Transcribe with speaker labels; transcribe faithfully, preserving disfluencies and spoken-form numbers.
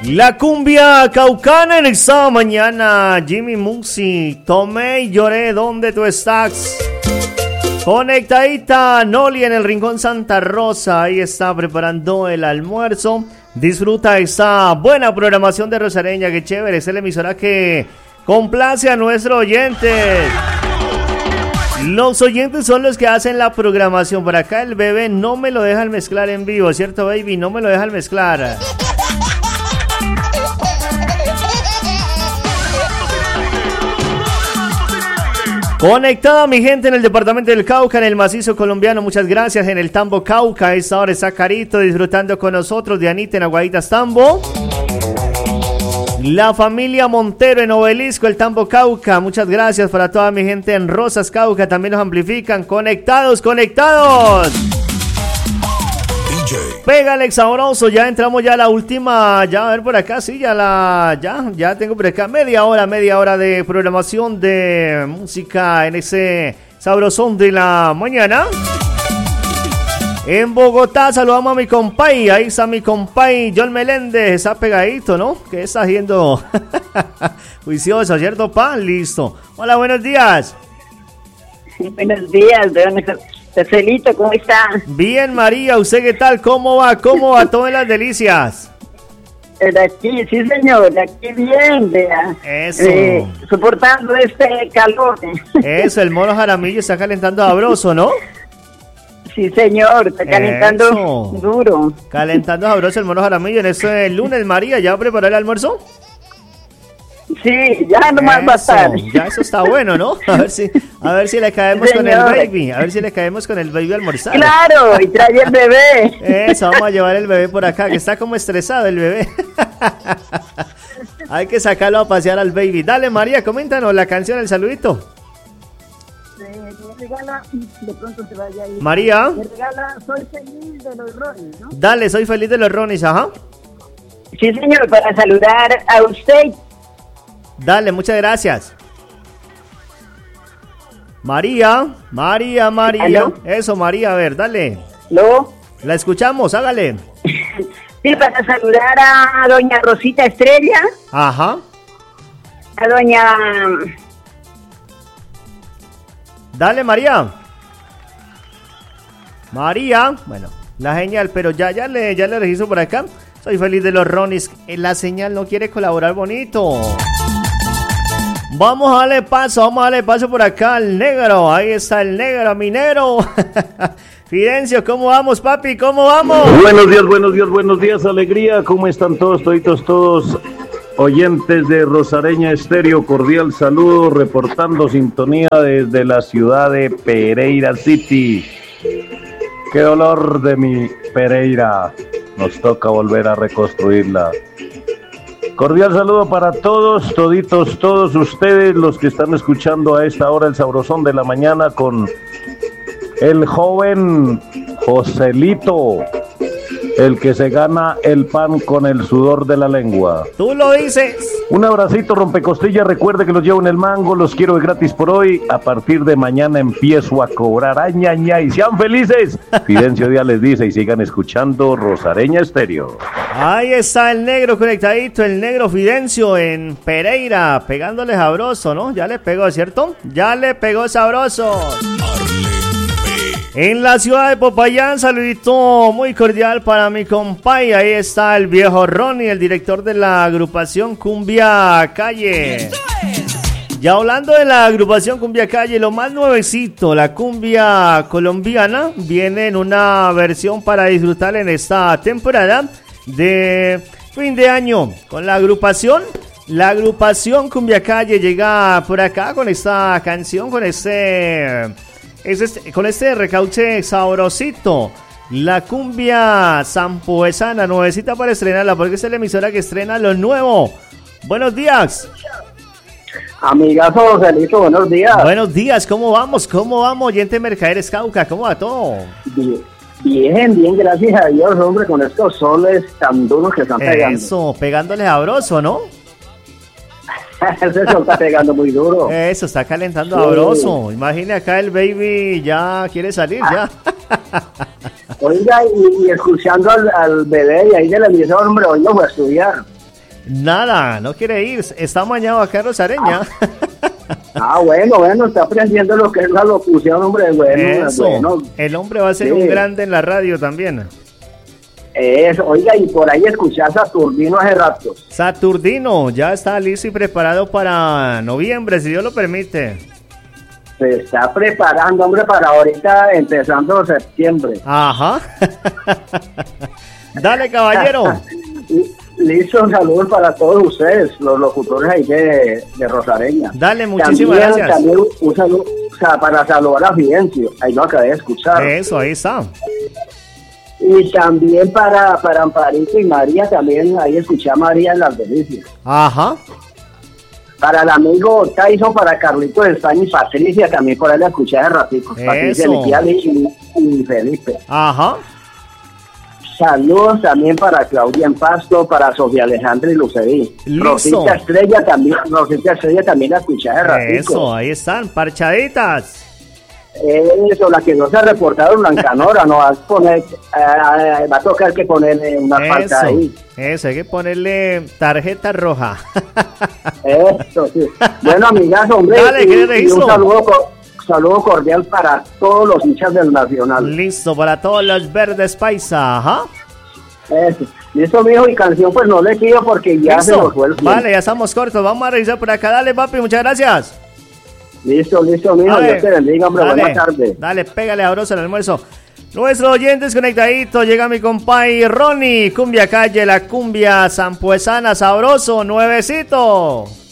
Speaker 1: La cumbia caucana en esta mañana. Jimmy Muxi, tomé y lloré, ¿dónde tú estás? Conectadita Noli en el Rincón Santa Rosa. Ahí está preparando el almuerzo. Disfruta esta buena programación de Rosareña. Qué chévere, es la emisora que complace a nuestros oyentes. Los oyentes son los que hacen la programación. Por acá el bebé no me lo dejan mezclar en vivo, ¿cierto, baby? No me lo dejan mezclar. Conectada mi gente en el departamento del Cauca, en el macizo colombiano, muchas gracias. En el Tambo Cauca, a esta hora está Carito disfrutando con nosotros. Dianita en Aguaditas Tambo. La familia Montero en Obelisco, el Tambo Cauca, muchas gracias para toda mi gente en Rosas Cauca, también nos amplifican. Conectados, conectados. D J. Pégale sabroso, ya entramos ya a la última, ya a ver por acá, sí, ya la, ya, ya tengo por acá media hora, media hora de programación de música en ese sabrosón de la mañana. En Bogotá saludamos a mi compay, ahí está mi compay John Meléndez, está pegadito, ¿no? ¿Qué está haciendo? Juicioso, ¿cierto, pa? Listo. Hola, buenos días.
Speaker 2: Buenos días, Celito, ¿cómo está?
Speaker 1: Bien, María, ¿usted qué tal? ¿Cómo va? ¿Cómo va todo en las delicias?
Speaker 2: De aquí, sí señor, de aquí bien, vea.
Speaker 1: Eso.
Speaker 2: Eh, soportando este calor.
Speaker 1: Eso, el mono Jaramillo está calentando sabroso, ¿no?
Speaker 2: Sí señor, está calentando
Speaker 1: Eso.
Speaker 2: duro.
Speaker 1: Calentando sabroso el mono Jaramillo en este lunes, María, ¿ya preparó el almuerzo?
Speaker 2: Sí, ya nomás va a estar.
Speaker 1: Ya eso está bueno, ¿no? A ver si, a ver si le caemos
Speaker 2: Señor.
Speaker 1: con el baby, a ver si le caemos con el baby a almorzar.
Speaker 2: Claro, y trae el bebé.
Speaker 1: Eso, vamos a llevar el bebé por acá, que está como estresado el bebé. Hay que sacarlo a pasear al baby. Dale, María, coméntanos la canción, el saludito.
Speaker 2: Me regala, de pronto se vaya a ir.
Speaker 1: María.
Speaker 2: Me regala Soy Feliz de los Ronis, ¿no?
Speaker 1: Dale, soy feliz de los Ronis, ajá.
Speaker 2: Sí señor, para saludar a usted.
Speaker 1: Dale, muchas gracias. María, María, María.
Speaker 2: ¿Aló?
Speaker 1: Eso, María, a ver, dale.
Speaker 2: ¿Lo?
Speaker 1: La escuchamos, hágale.
Speaker 2: Sí, para saludar a doña Rosita Estrella,
Speaker 1: Ajá.
Speaker 2: a doña...
Speaker 1: Dale, María. María. Bueno, la señal, pero ya, ya le, ya le registro por acá. Soy feliz de los Ronis. La señal no quiere colaborar bonito. Vamos a darle paso, vamos a darle paso por acá al negro. Ahí está el negro, minero. Fidencio, ¿cómo vamos, papi? ¿Cómo vamos?
Speaker 3: Buenos días, buenos días, buenos días, alegría. ¿Cómo están todos, toditos, todos? Oyentes de Rosareña Estéreo, cordial saludo, reportando sintonía desde la ciudad de Pereira City. Qué dolor de mi Pereira, nos toca volver a reconstruirla. Cordial saludo para todos, toditos, todos ustedes, los que están escuchando a esta hora el sabrosón de la mañana con el joven Joselito, el que se gana el pan con el sudor de la lengua.
Speaker 1: Tú lo dices.
Speaker 3: Un abracito rompecostillas, recuerde que los llevo en el mango, los quiero de gratis por hoy. A partir de mañana empiezo a cobrar, añaña, y sean felices. Fidencio Díaz les dice y sigan escuchando Rosareña Estéreo.
Speaker 1: Ahí está el negro conectadito, el negro Fidencio en Pereira, pegándole sabroso, ¿no? Ya le pegó, ¿cierto? Ya le pegó sabroso. En la ciudad de Popayán, saludito muy cordial para mi compay. Ahí está el viejo Ronnie, el director de la agrupación Cumbia Calle. Ya hablando de la agrupación Cumbia Calle, lo más nuevecito, la cumbia colombiana, viene en una versión para disfrutar en esta temporada de fin de año. Con la agrupación, la agrupación Cumbia Calle llega por acá con esta canción, con este... Es este, con este recauche sabrosito, la cumbia sampuesana, nuevecita para estrenarla, porque es la emisora que estrena lo nuevo. Buenos días.
Speaker 2: Amigazo Joselito, buenos días.
Speaker 1: Buenos días, ¿cómo vamos? ¿Cómo vamos, oyente Mercaderes Cauca? ¿Cómo va todo?
Speaker 2: Bien, bien, bien, gracias a Dios, hombre, con estos soles tan duros que están pegando.
Speaker 1: Eso, pegándole sabroso, ¿no?
Speaker 2: Ese sol está pegando muy duro.
Speaker 1: Eso, está calentando
Speaker 2: Sí.
Speaker 1: sabroso. Imagine acá el baby ya quiere salir, ya.
Speaker 2: Oiga, y, y escuchando al, al bebé y ahí de la emisora, hombre, hoy no fue a estudiar.
Speaker 1: Nada, no quiere ir. Está mañado acá en Rosareña.
Speaker 2: Ah, bueno, bueno, está aprendiendo lo que es la locución, hombre, bueno.
Speaker 1: Eso,
Speaker 2: bueno.
Speaker 1: el hombre va a ser
Speaker 2: Sí.
Speaker 1: un grande en la radio también.
Speaker 2: Eso, oiga, y por ahí escuchar Saturnino hace rato.
Speaker 1: Saturnino, ya está listo y preparado para noviembre, si Dios lo permite.
Speaker 2: Se está preparando, hombre, para ahorita empezando septiembre.
Speaker 1: Ajá. Dale, caballero.
Speaker 2: Listo, saludos para todos ustedes, los locutores ahí de, de Rosareña.
Speaker 1: Dale, muchísimas
Speaker 2: también,
Speaker 1: gracias.
Speaker 2: También un saludo o sea, para saludar a Fidencio, ahí lo acabé de escuchar.
Speaker 1: Eso, ahí está.
Speaker 2: Y también para, para Amparito y María, también ahí escuché a María en Las Delicias.
Speaker 1: Ajá.
Speaker 2: Para el amigo Tyson, para Carlito de España y Patricia, también por ahí la escuché hace ratico. Patricia
Speaker 1: Eso.
Speaker 2: Liquial y, y Felipe.
Speaker 1: Ajá.
Speaker 2: Saludos también para Claudia en Pasto, para Sofía Alejandra y Lucerí.
Speaker 1: Listo.
Speaker 2: Rosita Estrella también, Rosita Estrella también la escuché hace ratico.
Speaker 1: Eso, ahí están, parchaditas.
Speaker 2: Eso, la que no se ha reportado Blancanora, no va a poner, eh, va a tocar que ponerle una falta
Speaker 1: Eso,
Speaker 2: ahí.
Speaker 1: eso, hay que ponerle tarjeta roja.
Speaker 2: Eso, sí. Bueno, amigas, hombre,
Speaker 1: Dale,
Speaker 2: y,
Speaker 1: ¿qué
Speaker 2: y
Speaker 1: registro?
Speaker 2: un saludo, co- saludo cordial para todos los hinchas del Nacional.
Speaker 1: Listo, para todos los verdes paisa, ajá.
Speaker 2: Eso. Listo, mijo, y canción pues no le pido porque ya se
Speaker 1: Listo,
Speaker 2: nos fue el tiempo.
Speaker 1: vale, ya estamos cortos, vamos a revisar por acá. Dale, papi, muchas gracias.
Speaker 2: Listo, listo, mijo,
Speaker 1: Dale,
Speaker 2: Dios te bendiga, hombre,
Speaker 1: dale,
Speaker 2: buenas tardes.
Speaker 1: Dale, pégale sabroso el almuerzo. Nuestros oyentes conectaditos, llega mi compay Ronnie, cumbia calle, la cumbia sampuesana, sabroso, nuevecito.